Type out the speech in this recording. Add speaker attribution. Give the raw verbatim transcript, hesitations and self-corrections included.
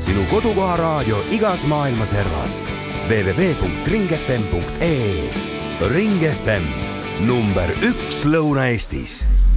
Speaker 1: sinu kodukoha raadio igas maailma servas. w w w punkt ring f m punkt e e. Ring F M, number üks Lõuna-Eestis.